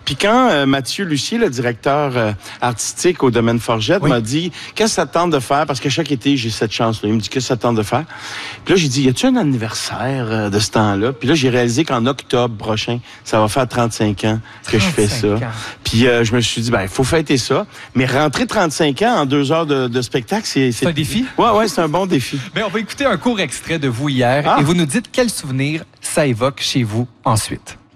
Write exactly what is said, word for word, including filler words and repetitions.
Puis quand euh, Mathieu Lucier, le directeur euh, artistique au Domaine Forgette, oui. m'a dit « Qu'est-ce que ça te tente de faire? » Parce que chaque été, j'ai cette chance-là. Il me dit « Qu'est-ce que ça te tente de faire? » Puis là, j'ai dit « Y a-tu un anniversaire euh, de ce temps-là? » Puis là, j'ai réalisé qu'en octobre prochain, ça va faire trente-cinq ans que je fais ça. Ans. Puis euh, je me suis dit « Ben, il faut fêter ça. » Mais rentrer trente-cinq ans en deux heures de, de spectacle, c'est... C'est un défi? Ouais, ouais, c'est un bon défi. Mais on va écouter un court extrait de vous hier ah. et vous nous dites quel souvenir ça évoque chez vous ensuite.